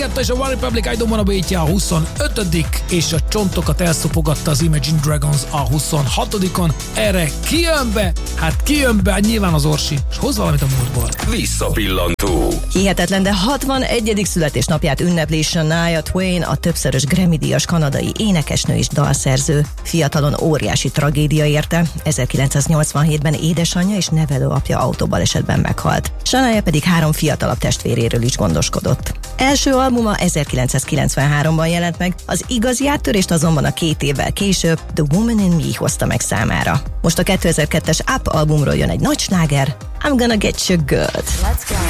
Getta és a One Republic I Don't Wanna Be-tje a 25. és a csontokat elszopogatta az Imagine Dragons a 26-on. Erre ki jön be? Hát nyilván az Orsi, és hoz valamit a múltból. Visszapillantó. Hihetetlen, de 61. születésnapját ünnepli Shania Twain, a többszörös Grammy-díjas kanadai énekesnő és dalszerző. Fiatalon óriási tragédia érte, 1987-ben édesanyja és nevelőapja autóbalesetben meghalt. Shania pedig 3 fiatalabb testvéréről is gondoskodott. Első albuma 1993-ban jelent meg, az igazi áttörést azonban a 2 évvel később The Woman in Me hozta meg számára. Most a 2002-es Up albumról jön egy nagy sláger, I'm Gonna Get You Good. Let's go.